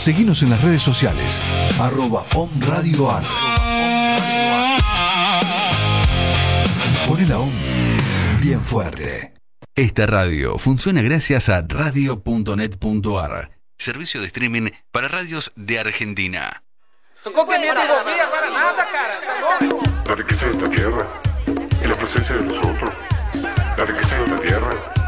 Seguinos en las redes sociales, @OMRadioAR. Poné la OM bien fuerte. Esta radio funciona gracias a radio.net.ar, servicio de streaming para radios de Argentina. La riqueza de esta tierra y la presencia de nosotros. La riqueza de esta tierra